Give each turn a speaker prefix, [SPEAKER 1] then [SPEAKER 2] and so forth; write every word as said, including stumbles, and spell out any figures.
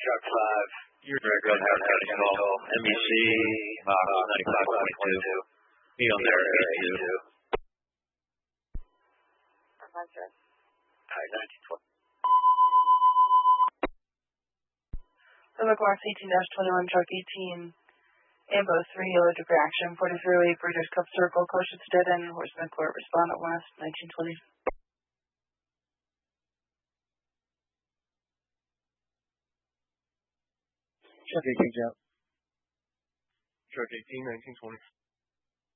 [SPEAKER 1] Truck five. You're Red House County Call. M E C, Box ninety-five twenty-two. Be on there, eighty-two.
[SPEAKER 2] Roger.
[SPEAKER 1] Alright, nineteen twenty.
[SPEAKER 2] Public Works eighteen twenty-one, Truck eighteen. Ambo three, yellow to action, forty-three oh eight, Breeders' Cup Circle, Caution to dead end, Horseman Court, respondent west, nineteen twenty.
[SPEAKER 3] Truck eighteen, out.
[SPEAKER 4] Truck eighteen, nineteen twenty.